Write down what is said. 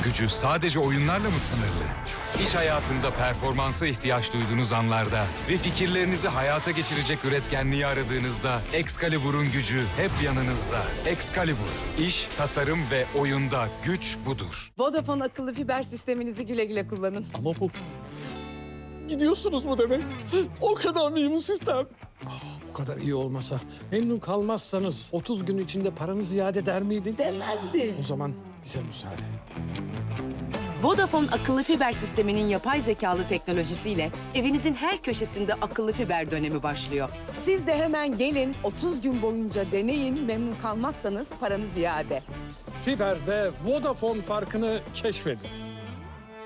gücü sadece oyunlarla mı sınırlı? İş hayatında performansa ihtiyaç duyduğunuz anlarda ve fikirlerinizi hayata geçirecek üretkenliği aradığınızda Excalibur'un gücü hep yanınızda. Excalibur, iş, tasarım ve oyunda güç budur. Vodafone akıllı fiber sisteminizi güle güle kullanın. Ama bu... Gidiyorsunuz mu demek? O kadar mı iyi bu sistem? Bu kadar iyi olmasa, memnun kalmazsanız 30 gün içinde paranızı iade eder miydi? Demezdi. O zaman bize müsaade. Vodafone akıllı fiber sisteminin yapay zekalı teknolojisiyle evinizin her köşesinde akıllı fiber dönemi başlıyor. Siz de hemen gelin 30 gün boyunca deneyin, memnun kalmazsanız paranız iade. Fiber'de Vodafone farkını keşfedin.